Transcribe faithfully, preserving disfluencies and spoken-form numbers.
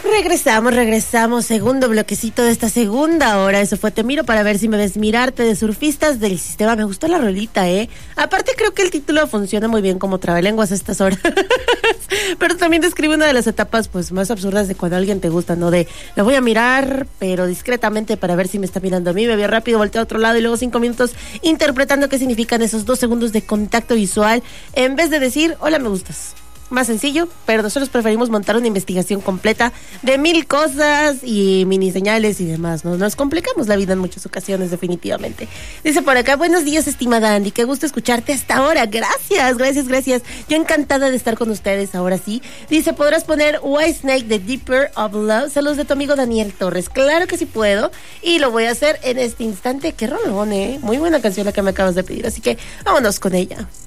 Regresamos, regresamos, segundo bloquecito de esta segunda hora. Eso fue Te Miro para ver si me ves mirarte, de Surfistas del Sistema. Me gustó la rolita, ¿eh? Aparte creo que el título funciona muy bien como trabalenguas a estas horas. Pero también describe una de las etapas pues más absurdas de cuando alguien te gusta, ¿no? De, lo voy a mirar, pero discretamente para ver si me está mirando a mí. Me veo rápido, volteo a otro lado y luego cinco minutos interpretando qué significan esos dos segundos de contacto visual en vez de decir, hola, me gustas. Más sencillo, pero nosotros preferimos montar una investigación completa de mil cosas y mini señales y demás, ¿no? Nos complicamos la vida en muchas ocasiones, definitivamente. Dice por acá, buenos días, estimada Andy, qué gusto escucharte hasta ahora. Gracias, gracias, gracias. Yo encantada de estar con ustedes ahora sí. Dice, ¿podrás poner White Snake de Deeper of Love? Saludos de tu amigo Daniel Torres. Claro que sí puedo y lo voy a hacer en este instante. Qué rolón, ¿eh? Muy buena canción la que me acabas de pedir, así que vámonos con ella.